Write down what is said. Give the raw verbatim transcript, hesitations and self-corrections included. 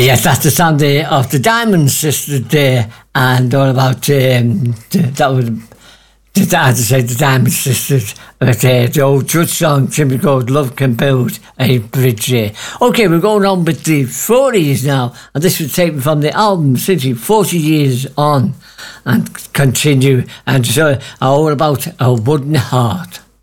Yes, that's the Sunday of the Diamond Sisters Day, and all about um, the, that was, the, as I said, the Diamond Sisters. But uh, the old church song simply called "Love Can Build a Bridge." Day. Okay, we're going on with the forties now, and this was taken from the album "City forty Years On," and continue, and so all about a wooden heart.